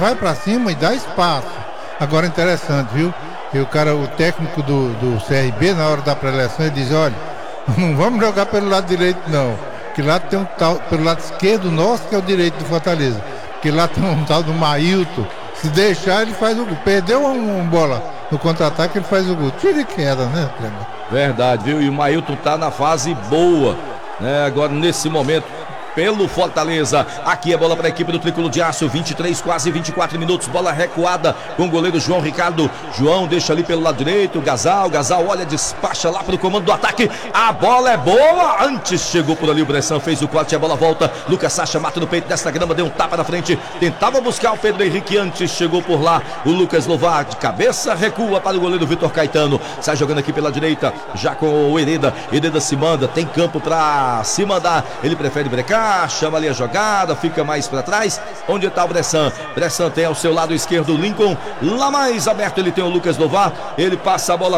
vai pra cima e dá espaço. Agora interessante, viu? E o técnico do CRB, na hora da pré-eleção, ele diz, olha, não vamos jogar pelo lado direito não, que lá tem um tal, pelo lado esquerdo nosso, que é o direito do Fortaleza, que lá tem um tal do Mailton, se deixar ele faz o gol, perdeu uma bola no contra-ataque, ele faz o gol, tira e queda, né, Cleber? Verdade, viu? E o Mailton tá na fase boa, né? Agora nesse momento, pelo Fortaleza. Aqui a bola para a equipe do Tricolor de Aço, 23, quase 24 minutos, bola recuada com o goleiro João Ricardo. João deixa ali pelo lado direito, Gasal olha, despacha lá para o comando do ataque, a bola é boa, antes chegou por ali o Bressan, fez o corte, a bola volta, Lucas Sacha mata no peito desta grama, deu um tapa na frente, tentava buscar o Pedro Henrique, antes chegou por lá o Lucas Lovar, de cabeça, recua para o goleiro Vitor Caetano, sai jogando aqui pela direita, já com o Hereda se manda, tem campo para se mandar, ele prefere brecar, chama ali a jogada, fica mais para trás, onde está o Bressan tem ao seu lado esquerdo o Lincoln, lá mais aberto ele tem o Lucas Lovar, ele passa a bola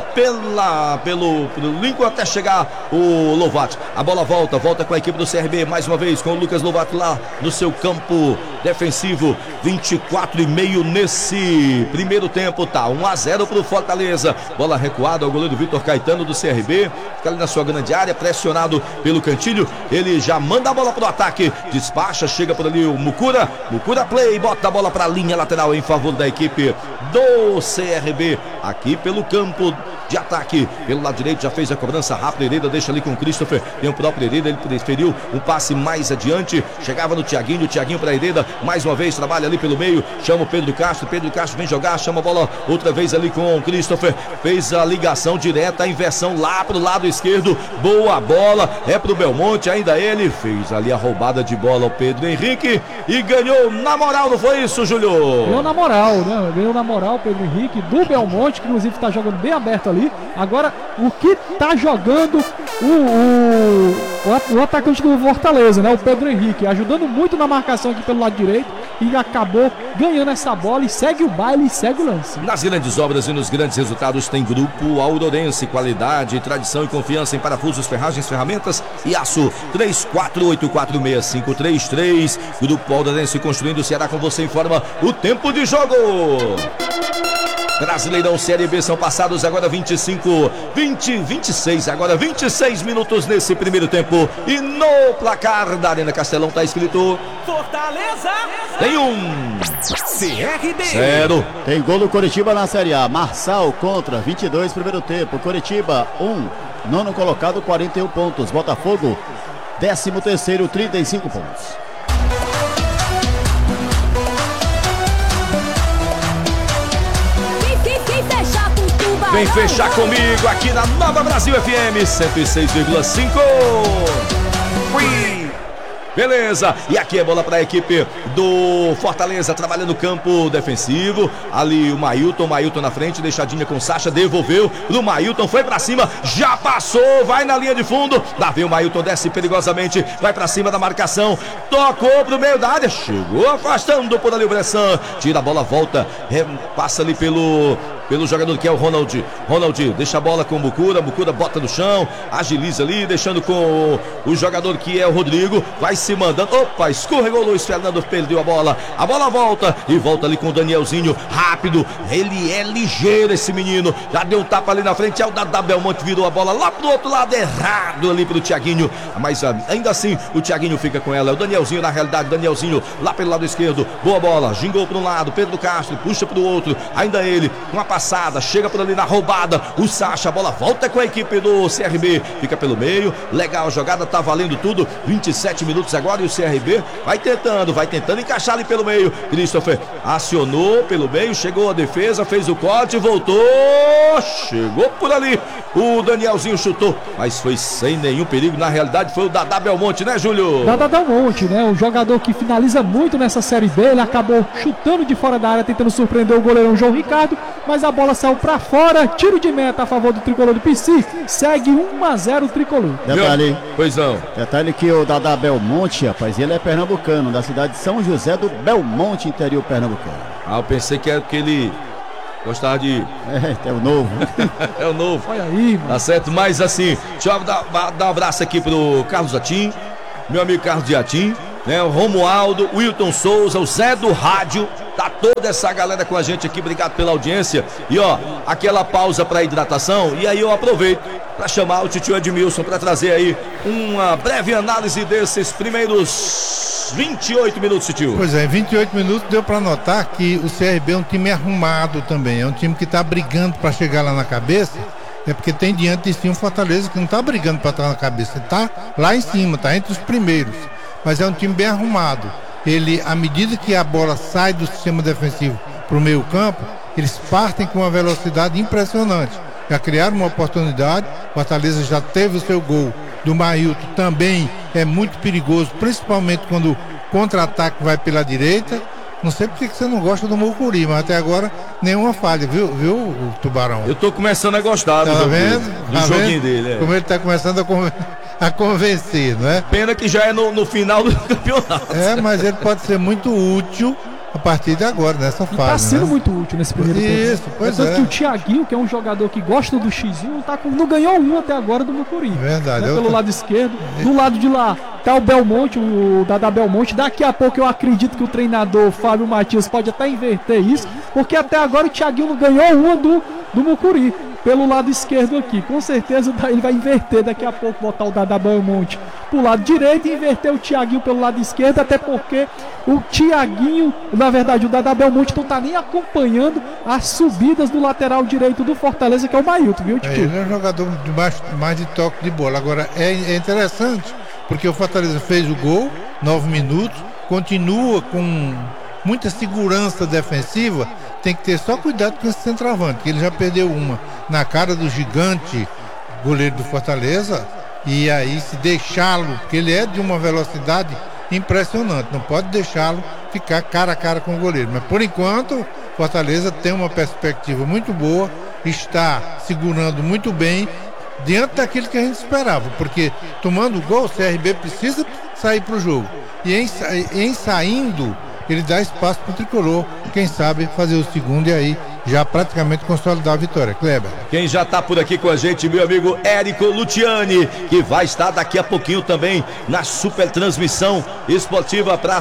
pelo Lincoln até chegar o Lovat, a bola volta com a equipe do CRB, mais uma vez com o Lucas Lovat lá no seu campo defensivo, 24,5 nesse primeiro tempo, tá 1-0 pro Fortaleza, bola recuada, o goleiro Vitor Caetano do CRB, fica ali na sua grande área, pressionado pelo Cantilho, ele já manda a bola pro ataque, despacha, chega por ali o Mucura play, bota a bola para a linha lateral em favor da equipe do CRB, aqui pelo campo de ataque, pelo lado direito já fez a cobrança rápida, Hereda deixa ali com o Christopher, tem o próprio Hereda, ele preferiu um passe mais adiante, chegava no Thiaguinho, o Thiaguinho para Hereda, mais uma vez trabalha ali pelo meio, chama o Pedro Castro vem jogar, chama a bola outra vez ali com o Christopher, fez a ligação direta, a inversão lá pro lado esquerdo, boa bola, é pro Belmonte, ainda ele fez ali a roubada de bola ao Pedro Henrique e ganhou na moral, não foi isso, Júlio? Ganhou na moral, né? Ganhou na moral o Pedro Henrique do Belmonte, que inclusive tá jogando bem aberto ali. Agora, o que tá jogando o atacante do Fortaleza, né? O Pedro Henrique, ajudando muito na marcação aqui pelo lado direito e acabou ganhando essa bola e segue o baile e segue o lance. Nas grandes obras e nos grandes resultados tem Grupo Aurorense, qualidade, tradição e confiança em parafusos, ferragens, ferramentas e aço. 34846533. Grupo Aurorense construindo o Ceará, com você informa o tempo de jogo. Brasileirão Série B são passados agora 26 minutos nesse primeiro tempo. E no placar da Arena Castelão tá escrito Fortaleza tem CRB 0. Tem gol do Coritiba na Série A, Marçal contra 22 primeiro tempo, Coritiba 1, nono colocado 41 pontos, Botafogo 13º 35 pontos. Vem fechar comigo aqui na Nova Brasil FM 106,5. Beleza, e aqui é bola para a equipe do Fortaleza, trabalhando no campo defensivo, ali o Mailton na frente, deixadinha com o Sacha, devolveu pro Mailton, foi para cima, já passou, vai na linha de fundo, lá vem o Mailton, desce perigosamente, vai para cima da marcação, tocou pro meio da área, chegou afastando por ali o Bressan, tira a bola, volta, passa ali pelo jogador que é o Ronald, deixa a bola com o Mucura bota no chão, agiliza ali, deixando com o jogador que é o Rodrigo, vai se mandando, opa, escorregou o Luiz Fernando, perdeu a bola volta e volta ali com o Danielzinho, rápido, ele é ligeiro esse menino, já deu um tapa ali na frente, é o Dadá Belmonte, virou a bola lá pro outro lado, errado ali pro Thiaguinho, mas ainda assim o Thiaguinho fica com ela, é o Danielzinho na realidade, lá pelo lado esquerdo, boa bola, gingou para um lado, Pedro Castro puxa pro outro, ainda ele, com a passada, chega por ali na roubada, o Sacha, a bola volta com a equipe do CRB, fica pelo meio, legal a jogada, tá valendo tudo, 27 minutos agora e o CRB vai tentando encaixar ali pelo meio, Christopher acionou pelo meio, chegou a defesa, fez o corte, voltou, chegou por ali, o Danielzinho chutou, mas foi sem nenhum perigo, na realidade foi o Dadá Belmonte, né, Júlio? Dadá Belmonte, né, o jogador que finaliza muito nessa Série B, ele acabou chutando de fora da área, tentando surpreender o goleirão João Ricardo, mas a bola saiu pra fora, tiro de meta a favor do tricolor do PC, segue 1-0 o tricolor. Detalhe que o Dadá Belmonte, rapaz, ele é pernambucano, da cidade de São José do Belmonte, interior pernambucano. Eu pensei que era porque ele gostava de... É o novo. É o novo. Olha aí, mano. Tá certo, mas assim, deixa eu dar um abraço aqui pro Carlos Atim, meu amigo Carlos de Atim, né, o Romualdo, o Wilton Souza, o Zé do Rádio, tá toda essa galera com a gente aqui, obrigado pela audiência. E ó, aquela pausa para hidratação, e aí eu aproveito para chamar o titio Edmilson para trazer aí uma breve análise desses primeiros 28 minutos, titio. Pois é, em 28 minutos deu para notar que o CRB é um time arrumado também, é um time que está brigando para chegar lá na cabeça. É porque tem diante de si um Fortaleza que não está brigando para estar na cabeça, está lá em cima, está entre os primeiros. Mas é um time bem arrumado. Ele, à medida que a bola sai do sistema defensivo para o meio campo, eles partem com uma velocidade impressionante. Já criaram uma oportunidade, o Fortaleza já teve o seu gol do Mailton, também é muito perigoso, principalmente quando o contra-ataque vai pela direita. Não sei porque que você não gosta do Mucuri, mas até agora nenhuma falha, viu o Tubarão? Eu tô começando a gostar do joguinho dele. Como ele tá começando a convencer, não é? Pena que já é no final do campeonato. É, mas ele pode ser muito útil a partir de agora, nessa fase. Tá sendo né? muito útil nesse primeiro tempo. Isso, pois é. Que o Thiaguinho, que é um jogador que gosta do X1, não ganhou um até agora do Mucuri. Verdade. Né? Pelo lado esquerdo. Do lado de lá tá o Belmonte, o Dada Belmonte. Daqui a pouco eu acredito que o treinador Fábio Matias pode até inverter isso, porque até agora o Thiaguinho não ganhou uma do Mucuri. Pelo lado esquerdo aqui, com certeza ele vai inverter daqui a pouco, botar o Dada Belmonte pro lado direito e inverter o Thiaguinho pelo lado esquerdo, até porque o Thiaguinho, na verdade o Dada Belmonte não tá nem acompanhando as subidas do lateral direito do Fortaleza, que é o Mailton, viu, Titi? Ele é um jogador de mais de toque de bola. Agora é interessante, porque o Fortaleza fez o gol, 9 minutos, continua com muita segurança defensiva. Tem que ter só cuidado com esse centroavante, que ele já perdeu uma na cara do gigante goleiro do Fortaleza, e aí se deixá-lo, porque ele é de uma velocidade impressionante, não pode deixá-lo ficar cara a cara com o goleiro. Mas por enquanto Fortaleza tem uma perspectiva muito boa, está segurando muito bem diante daquilo que a gente esperava, porque tomando o gol o CRB precisa sair para o jogo, e em saindo ele dá espaço para o tricolor, quem sabe fazer o segundo e aí já praticamente consolidar a vitória. Kleber. Quem já está por aqui com a gente, meu amigo Érico Luciani, que vai estar daqui a pouquinho também na super transmissão esportiva para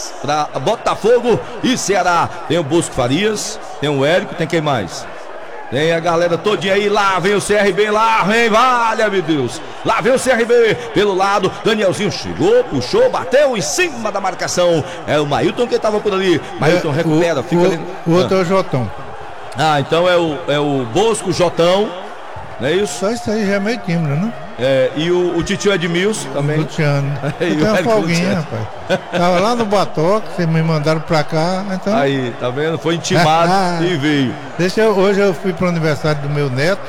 Botafogo e Ceará. Tem o Bosco Farias, tem o Érico, tem quem mais? Tem a galera todinha aí, lá vem o CRB, lá vem, valha meu Deus. Lá vem o CRB, pelo lado, Danielzinho chegou, puxou, bateu em cima da marcação. É o Mailton que estava por ali. Mailton recupera, fica ali. O outro é o Jotão. Ah, então é o Bosco, Jotão, não é isso? Só isso aí já é meio tímido, né? É, e o titio Edmilson também. Luciano. E tem uma folguinha, rapaz. Tava lá no Batoque, vocês me mandaram pra cá, então... Aí, tá vendo? Foi intimado e veio. Hoje eu fui pro aniversário do meu neto.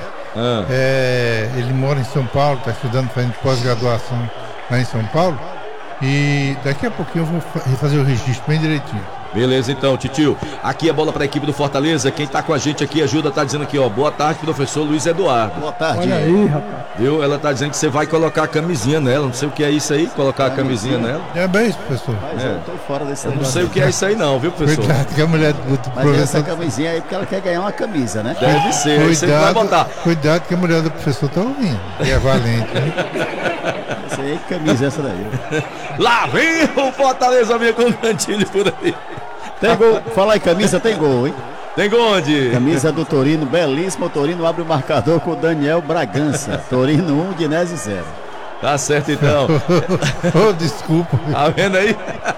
Ele mora em São Paulo, está estudando, fazendo pós-graduação lá em São Paulo. E daqui a pouquinho eu vou fazer o registro bem direitinho. Beleza, então, titio. Aqui a bola para a equipe do Fortaleza. Quem tá com a gente aqui, ajuda, tá dizendo aqui, ó. Boa tarde, professor Luiz Eduardo. Boa tarde. Olha aí, rapaz. Viu? Ela tá dizendo que você vai colocar a camisinha nela. Não sei o que é isso aí, colocar a camisinha nela. É bem isso, professor. Mas eu tô fora desse Eu não sei o que é isso aí não, viu, professor? Cuidado que a mulher do Mas professor... essa camisinha aí porque ela quer ganhar uma camisa, né? Deve ser, aí você vai botar. Cuidado que a mulher do professor tá ouvindo. E é valente, né? Essa aí, que camisa é essa daí? Lá vem o Fortaleza, vinha com o cantilho por aí. Tem gol. Falar em camisa, tem gol, hein? Tem gol onde? Camisa do Torino, belíssimo. O Torino abre o marcador com o Daniel Bragança. Torino 1, Guinese 0. Tá certo então. Oh, desculpa. Tá vendo aí?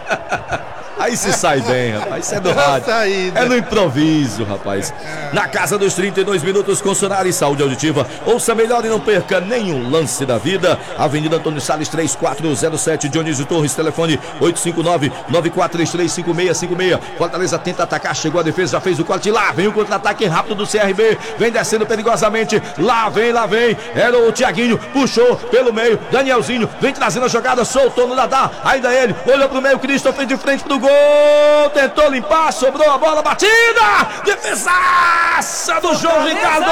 Aí se sai bem, rapaz. Isso é do rádio. É no improviso, rapaz. Na casa dos 32 minutos com Sonar e Saúde Auditiva. Ouça melhor e não perca nenhum lance da vida. Avenida Antônio Salles 3407, Dionísio Torres, telefone 859-9433-5656. Fortaleza tenta atacar, chegou a defesa, já fez o corte. Lá vem o contra-ataque rápido do CRB. Vem descendo perigosamente. Lá vem. Era o Thiaguinho, puxou pelo meio. Danielzinho vem trazendo a jogada, soltou no Dadá. Ainda ele, olhou pro meio, Christopher de frente pro gol. Tentou limpar, sobrou a bola batida. Defesaça do João Ricardo.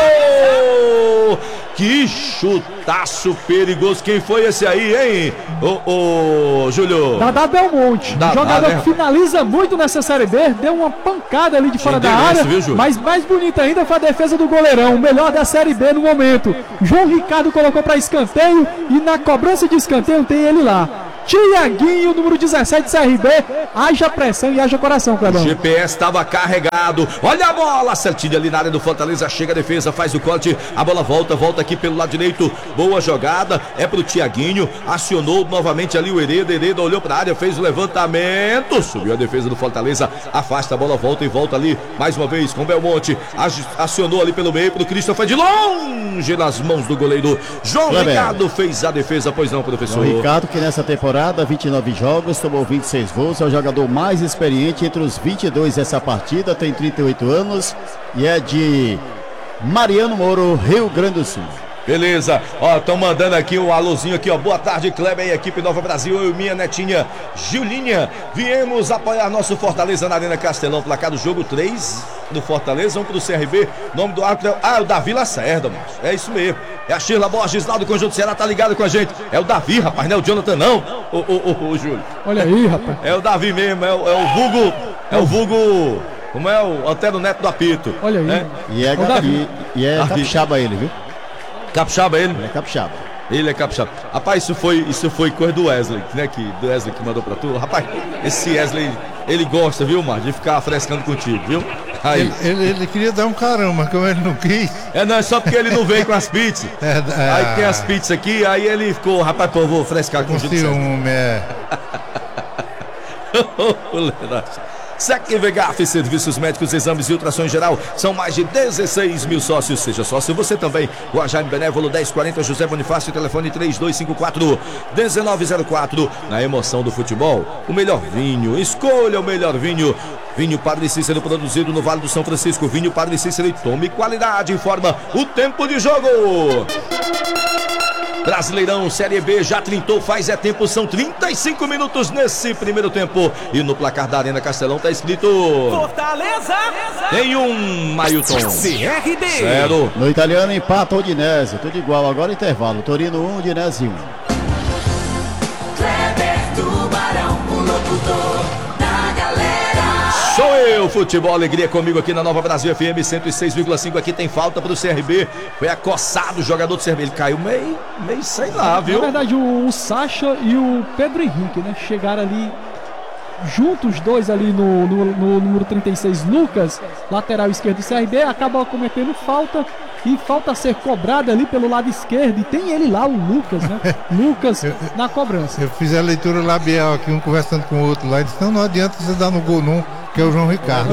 Que chutaço perigoso. Quem foi esse aí, hein? Ô, Júlio. Dada Belmonte. Jogador que finaliza muito nessa Série B. Deu uma pancada ali de fora da área. Viu, mas mais bonita ainda foi a defesa do goleirão. O melhor da Série B no momento. João Ricardo colocou para escanteio. E na cobrança de escanteio tem ele lá. Tiaguinho, número 17 CRB. Haja pressão e haja coração, Clebão. O GPS estava carregado. Olha a bola, certinho ali na área do Fortaleza. Chega a defesa, faz o corte. A bola volta aqui pelo lado direito. Boa jogada, é pro Tiaguinho. Acionou novamente ali o Hereda. Hereda olhou pra área, fez o levantamento. Subiu a defesa do Fortaleza. Afasta a bola, volta ali mais uma vez com o Belmonte. Acionou ali pelo meio pro Christopher de longe nas mãos do goleiro João Ricardo. Fez a defesa, pois não, professor? João Ricardo, que nessa temporada, 29 jogos, tomou 26 gols. É o jogador mais experiente entre os 22 dessa partida. Tem 38 anos e é de Mariano Moro, Rio Grande do Sul. Beleza, ó, estão mandando aqui um alôzinho aqui, ó. Boa tarde, Kleber e equipe Nova Brasil. Eu e minha netinha Julinha viemos apoiar nosso Fortaleza na Arena Castelão. Placar do jogo 3 do Fortaleza, 1 pro CRB. Nome do árbitro é o Davi Lacerda, mano. É isso mesmo. É a Sheila Borges lá do Conjunto Ceará, tá ligado com a gente. É o Davi, rapaz, não é o Jonathan, não. Ô, Júlio. Olha aí, rapaz. É o Davi mesmo, é o vulgo. Como é o Antero Neto do apito. Olha aí. Né? E é capixaba ele, viu? Capixaba ele? É capixaba. Ele é capixaba. Rapaz, isso foi coisa do Wesley, né? Do Wesley que mandou pra tu. Rapaz, esse Wesley, ele gosta, viu, Mar, de ficar frescando contigo, viu? Aí. Ele queria dar um caramba, como ele não quis. Não, é só porque ele não veio com as pizzas. Aí tem as pizzas aqui, aí ele ficou, rapaz, pô, vou frescar com o ciúme, Secvegaf, serviços médicos, exames e ultrassom em geral. São mais de 16 mil sócios. Seja sócio você também. Rua Jaime Benévolo 1040, José Bonifácio, telefone 3254-1904. Na emoção do futebol, o melhor vinho. Escolha o melhor vinho. Vinho Padre Cícero, produzido no Vale do São Francisco. Vinho Padre Cícero e tome qualidade. Informa o tempo de jogo. Brasileirão Série B já trintou, faz tempo, são 35 minutos nesse primeiro tempo. E no placar da Arena Castelão tá escrito Fortaleza tem um, Mailton CRB 0. No italiano empata o Udinese, tudo igual, agora intervalo. Torino 1, Udinese 1. Kleber Tubarão, o locutor da galera. Sou eu, futebol, alegria comigo aqui na Nova Brasil FM 106,5. Aqui tem falta pro CRB. Foi acossado o jogador do CRB. Ele caiu meio sei lá, viu? Na verdade, o Sacha e o Pedro Henrique, né? Chegaram ali juntos, os dois ali no número 36, Lucas, lateral esquerdo do CRB, acaba cometendo falta. E falta a ser cobrada ali pelo lado esquerdo. E tem ele lá, o Lucas, né? Lucas na cobrança. Eu fiz a leitura labial aqui, um conversando com o outro lá. E disse, não adianta você dar no gol num, que é o João Ricardo.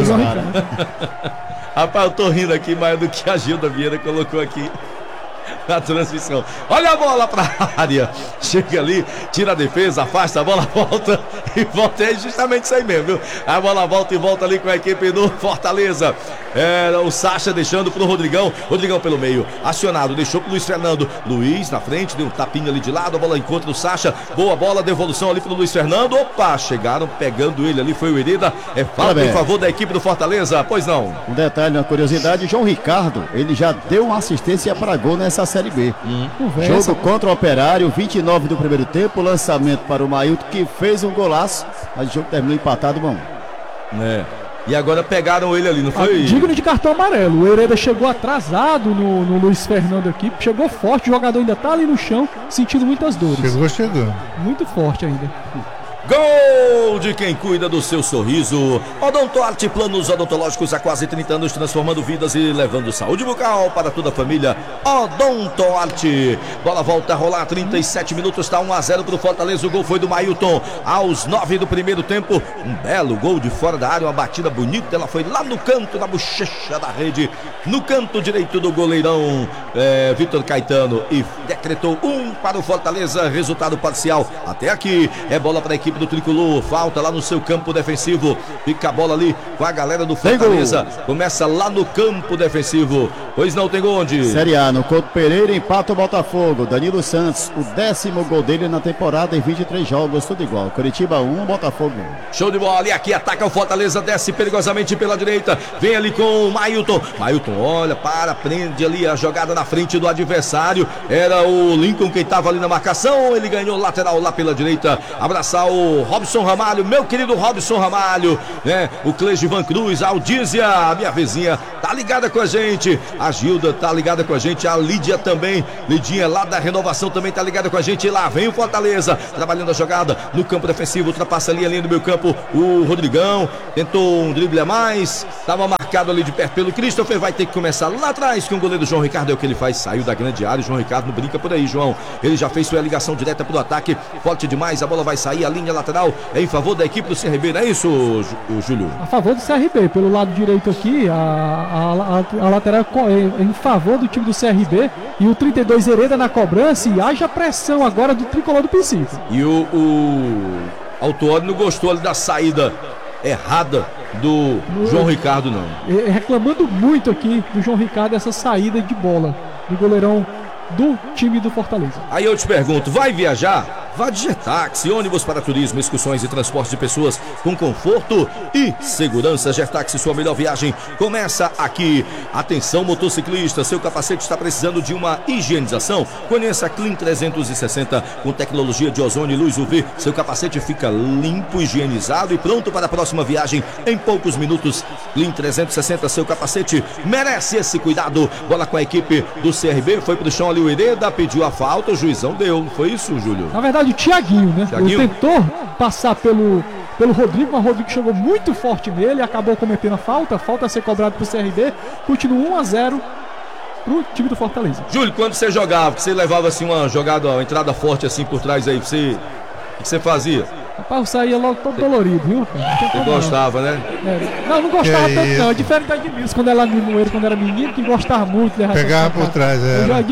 Rapaz, eu tô rindo aqui mais do que a Gilda Vieira colocou aqui na transmissão. Olha a bola pra área. Chega ali, tira a defesa, afasta, a bola volta e volta. É justamente isso aí mesmo, viu? A bola volta e volta ali com a equipe do Fortaleza. O Sacha deixando pro Rodrigão. Rodrigão pelo meio, acionado, deixou pro Luiz Fernando. Luiz na frente, deu um tapinha ali de lado. A bola encontra o Sacha. Boa bola, devolução ali pro Luiz Fernando. Opa, chegaram pegando ele ali. Foi o Hereda. É falta em favor da equipe do Fortaleza. Pois não. Um detalhe, uma curiosidade: João Ricardo, ele já deu uma assistência para gol nessa Série B. Jogo contra o Operário, 29 do primeiro tempo. Lançamento para o Mailton, que fez um golaço, mas o jogo terminou empatado, bom. E agora pegaram ele ali, não foi? Digno de cartão amarelo. O Hereda chegou atrasado no Luiz Fernando aqui. Chegou forte, o jogador ainda tá ali no chão, sentindo muitas dores. Chegou. Muito forte ainda. Gol de quem cuida do seu sorriso. Odontoarte, planos odontológicos há quase 30 anos, transformando vidas e levando saúde bucal para toda a família. Odontoarte. Bola volta a rolar, 37 minutos, está 1-0 para o Fortaleza. O gol foi do Mailton aos 9 do primeiro tempo. Um belo gol de fora da área, uma batida bonita. Ela foi lá no canto, na bochecha da rede, no canto direito do goleirão Vitor Caetano, e decretou 1 para o Fortaleza. Resultado parcial até aqui. É bola para a equipe do Tricolor, falta lá no seu campo defensivo. Fica a bola ali com a galera do Fortaleza. Começa lá no campo defensivo. Pois não, tem gol onde? Série A, no Couto Pereira, empata o Botafogo. Danilo Santos, o 10º gol dele na temporada em 23 jogos, tudo igual. Curitiba 1, Botafogo 1. Show de bola, e aqui ataca o Fortaleza, desce perigosamente pela direita, vem ali com o Mailton. Mailton olha, prende ali a jogada na frente do adversário. Era o Lincoln quem estava ali na marcação. Ele ganhou lateral lá pela direita. Abraçar o o Robson Ramalho, meu querido Robson Ramalho, né? O Clegivan Cruz, a Aldízia, a minha vizinha, tá ligada com a gente. A Gilda tá ligada com a gente, a Lídia também, Lidinha lá da Renovação também tá ligada com a gente. E lá vem o Fortaleza, trabalhando a jogada no campo defensivo, ultrapassa ali no meio campo o Rodrigão, tentou um drible a mais, tava marcado ali de perto pelo Christopher, vai ter que começar lá atrás com o goleiro João Ricardo, é o que ele faz, saiu da grande área, o João Ricardo não brinca por aí, João, ele já fez sua ligação direta pro ataque, forte demais, a bola vai sair, a linha lateral é em favor da equipe do CRB, não é isso, o Júlio? A favor do CRB, pelo lado direito aqui, a lateral é em favor do time do CRB, e o 32 Hereda na cobrança, e haja pressão agora do tricolor do Pecife. E o Autuori não gostou ali da saída errada do João Ricardo, não. Reclamando muito aqui do João Ricardo essa saída de bola do goleirão do time do Fortaleza. Aí eu te pergunto, vai viajar? Vá de Gertaxi, ônibus para turismo, excursões e transporte de pessoas com conforto e segurança. Gertaxi, sua melhor viagem começa aqui. Atenção, motociclista, seu capacete está precisando de uma higienização? Conheça a Clean 360 com tecnologia de ozônio e luz UV. Seu capacete fica limpo, higienizado e pronto para a próxima viagem em poucos minutos. Clean 360, seu capacete merece esse cuidado. Bola com a equipe do CRB, foi pro chão ali o Hereda, pediu a falta, o juizão deu. Não foi isso, Júlio? Na verdade, o Thiaguinho, né? Thiaguinho? Ele tentou passar pelo Rodrigo, mas o Rodrigo chegou muito forte nele, acabou cometendo a falta a ser cobrada pro CRB, continua 1-0 pro time do Fortaleza. Júlio, quando você jogava, que você levava assim uma jogada, uma entrada forte assim por trás aí, o que você fazia? Rapaz, eu saía logo todo dolorido, viu? Você gostava, né? Não gostava tanto não, é diferente da Edmilson, quando era menino, que gostava muito de levar. Pegava por trás, Eu já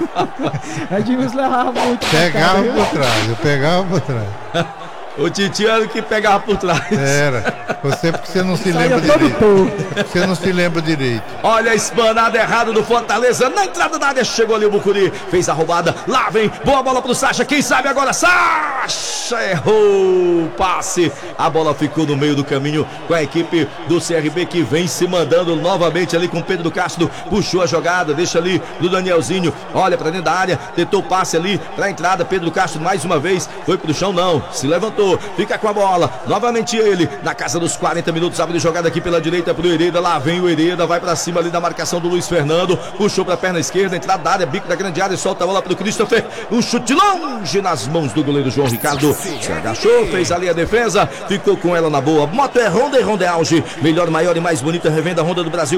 Edmilson levava muito. Pegava por trás, eu pegava por trás. O Titiano que pegava por trás. Era. Porque você não se Saía lembra todo direito. torto. Você não se lembra direito. Olha a espanada errada do Fortaleza. Na entrada da área chegou ali o Bucuri. Fez a roubada. Lá vem. Boa bola pro Sacha. Quem sabe agora? Sacha errou o passe. A bola ficou no meio do caminho com a equipe do CRB que vem se mandando novamente ali com o Pedro Castro. Puxou a jogada. Deixa ali do Danielzinho. Olha pra dentro da área. Tentou o passe ali pra entrada. Pedro Castro mais uma vez. Foi pro chão, não. Se levantou. Fica com a bola, novamente ele, na casa dos 40 minutos, abre jogada aqui pela direita pro Hereda, lá vem o Hereda, vai pra cima ali da marcação do Luiz Fernando, puxou pra perna esquerda, entrada da área, bico da grande área, solta a bola pro Christopher, um chute longe nas mãos do goleiro João Ricardo, se agachou, fez ali a defesa, ficou com ela na boa, moto é Honda e Honda é Auge, melhor, maior e mais bonita revenda Honda do Brasil,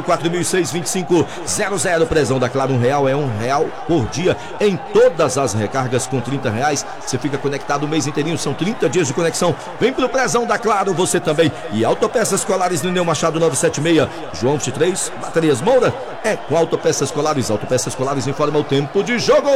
4.625.00, prezão da Claro, R$1 é R$1 por dia, em todas as recargas com R$30, você fica conectado o mês inteirinho, são 30 dias de conexão, vem pro prezão da Claro, você também. E Autopeças Colares Lineu Machado 976, João 23, Baterias Moura, é com Autopeças Colares. Autopeças Colares informa o tempo de jogo.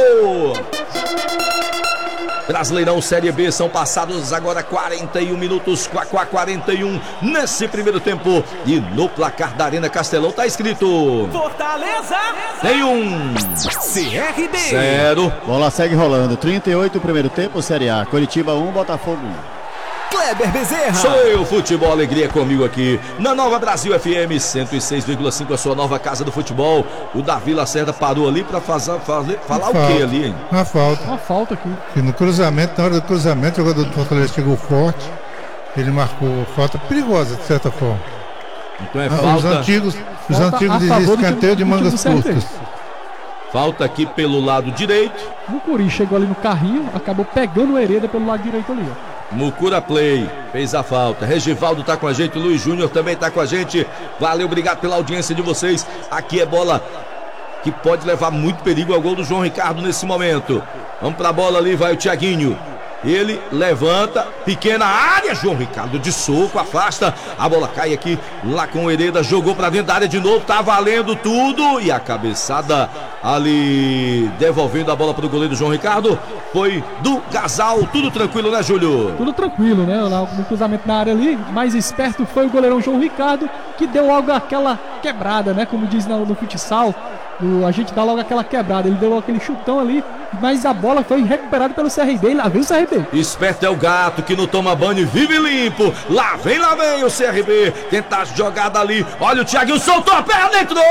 Brasileirão Série B, são passados agora 41 minutos, 41 nesse primeiro tempo. E no placar da Arena Castelão tá escrito: Fortaleza tem um CRB 0. Bola segue rolando. 38 o primeiro tempo, Série A. Curitiba 1, Botafogo 1. Kleber Bezerra. Sou eu, Futebol Alegria, comigo aqui na Nova Brasil FM 106,5, a sua nova casa do futebol. O Davi Lacerda parou ali pra falar o que ali, hein? Uma falta. Uma falta aqui. E no cruzamento, na hora do cruzamento, o jogador do Fortaleza chegou forte. Ele marcou falta perigosa, de certa forma. Então é Os falta. antigos Falta dizem a favor do escanteio de time do mangas CRB. curtas. Falta aqui pelo lado direito. O Curi chegou ali no carrinho, acabou pegando o Hereda pelo lado direito ali, ó. Mucura Play fez a falta. Regivaldo tá com a gente, Luiz Júnior também tá com a gente. Valeu, obrigado pela audiência de vocês. Aqui é bola que pode levar muito perigo ao gol do João Ricardo nesse momento. Vamos pra bola ali, vai o Thiaguinho. Ele levanta, pequena área, João Ricardo de soco, afasta, a bola cai aqui, lá com o Hereda, jogou pra dentro da área de novo, tá valendo tudo, e a cabeçada ali, devolvendo a bola pro goleiro João Ricardo, foi do Gasal, tudo tranquilo, né, Júlio? Tudo tranquilo, né? Lá no cruzamento na área ali, mais esperto foi o goleirão João Ricardo, que deu logo aquela quebrada, né? Como diz no futsal, a gente dá logo aquela quebrada, ele deu logo aquele chutão ali, mas a bola foi recuperada pelo CRB, e lá vem o CRB. Esperto é o gato que não toma banho e vive limpo. Lá vem o CRB. Tentar a jogada ali. Olha o Thiaguinho, soltou a perna, entrou!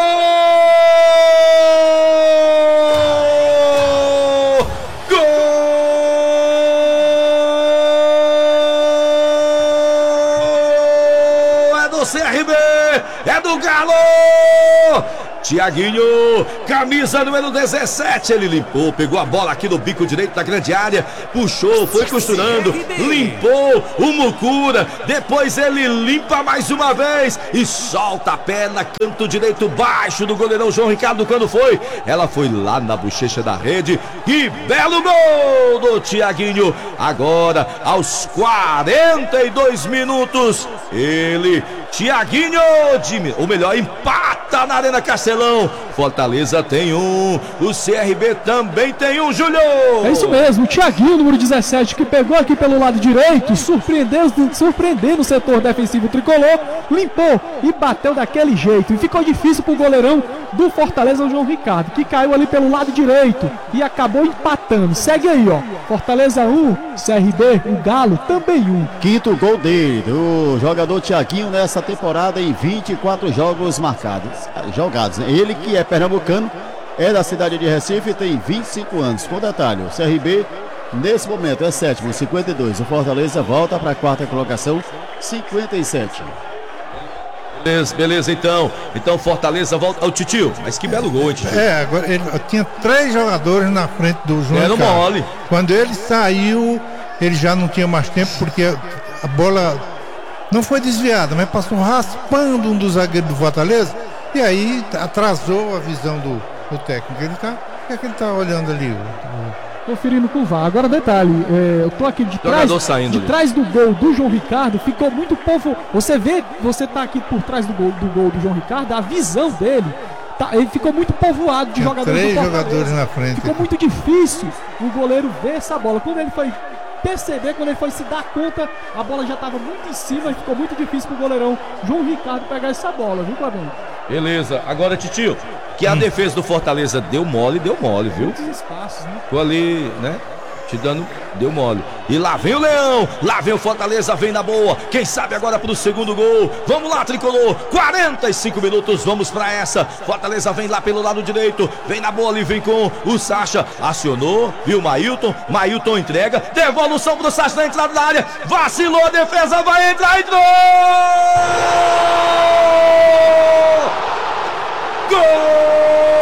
Gol! CRB, é do Galo! Tiaguinho, camisa número 17, ele limpou, pegou a bola aqui no bico direito da grande área, puxou, foi costurando, limpou o Mucura, depois ele limpa mais uma vez e solta a perna, canto direito baixo do goleirão João Ricardo. Quando foi? Ela foi lá na bochecha da rede, que belo gol do Tiaguinho. Agora, aos 42 minutos, ele, Tiaguinho, ou melhor, empata na Arena Castelão. Fortaleza tem um, o CRB também tem um, Júlio. É isso mesmo, o Tiaguinho, número 17, que pegou aqui pelo lado direito, surpreendendo o setor defensivo tricolor, limpou e bateu daquele jeito. E ficou difícil pro goleirão do Fortaleza, o João Ricardo, que caiu ali pelo lado direito e acabou empatando. Segue aí, ó. Fortaleza 1, CRB, o Galo também 1. Quinto gol dele, do jogador Tiaguinho nessa temporada em 24 jogos jogados. Ele que é pernambucano, é da cidade de Recife, tem 25 anos. Com detalhe, o CRB nesse momento é sétimo, 52. O Fortaleza volta para a quarta colocação, 57. Beleza, então Fortaleza volta ao Titio, mas que belo gol, hein, Titio? Agora ele tinha 3 jogadores na frente do João Ricardo. Era mole. Quando ele saiu, ele já não tinha mais tempo, porque a bola não foi desviada, mas passou raspando um dos zagueiros do Fortaleza, e aí atrasou a visão do técnico. O que ele tá olhando ali? Conferindo com o VAR. Agora detalhe, eu tô aqui de trás do gol do João Ricardo, ficou muito povo. Você tá aqui por trás do gol do João Ricardo, a visão dele, ele ficou muito povoado de jogadores. 3 jogadores na frente. Ficou muito difícil o goleiro ver essa bola. Quando ele foi perceber, quando ele foi se dar conta, a bola já estava muito em cima e ficou muito difícil pro goleirão João Ricardo pegar essa bola, viu, Clavão? Beleza, agora, Titio, que a defesa do Fortaleza deu mole, viu? Muitos espaços, né? Ficou ali, né? Te dando, deu mole. E lá vem o Leão, lá vem o Fortaleza, vem na boa. Quem sabe agora pro segundo gol. Vamos lá, tricolor. 45 minutos, vamos pra essa. Fortaleza vem lá pelo lado direito, vem na boa ali, vem com o Sacha. Acionou, viu Mailton entrega, devolução pro Sacha na entrada da área. Vacilou, a defesa vai entrar, entrou!